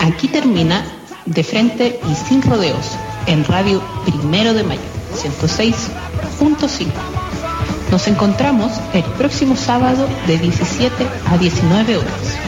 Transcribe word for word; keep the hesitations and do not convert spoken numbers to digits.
Aquí termina De Frente y Sin Rodeos en Radio Primero de Mayo, ciento seis punto cinco. Nos encontramos el próximo sábado de diecisiete a diecinueve horas.